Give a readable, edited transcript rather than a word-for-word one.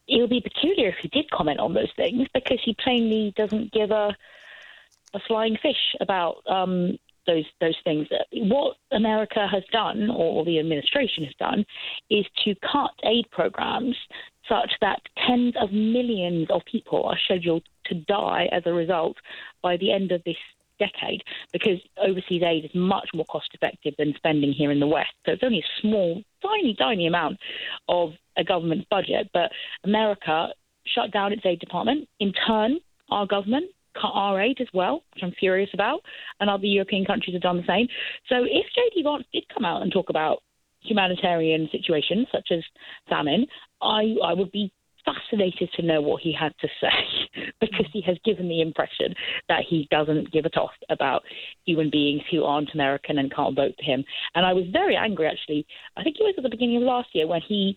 it would be peculiar if he did comment on those things, because he plainly doesn't give a flying fish about those things. What America has done, or the administration has done, is to cut aid programs such that tens of millions of people are scheduled to die as a result by the end of this decade, because overseas aid is much more cost effective than spending here in the West. So it's only a small, tiny amount of a government budget. But America shut down its aid department. In turn, our government cut our aid as well, which I'm furious about, and other European countries have done the same. So if J.D. Vance did come out and talk about humanitarian situations such as famine, I would be fascinated to know what he had to say, because he has given the impression that he doesn't give a toss about human beings who aren't American and can't vote for him. And I was very angry, actually. I think it was at the beginning of last year when he